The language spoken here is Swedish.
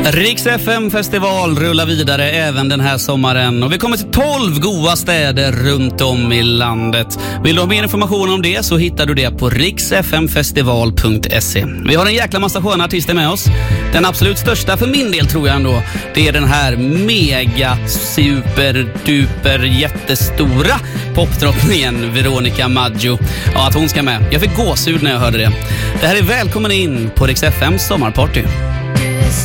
Riks FM-festival rullar vidare även den här sommaren och vi kommer till 12 goda städer runt om i landet. Vill du ha mer information om det så hittar du det på riksfmfestival.se. Vi har en jäkla massa sköna artister med oss. Den absolut största för min del tror jag ändå, det är den här mega super-duper jättestora popdrottningen Veronica Maggio. Ja, att hon ska med. Jag fick gåshud när jag hörde det. Det här är Välkommen in på Riks FMs sommarparty.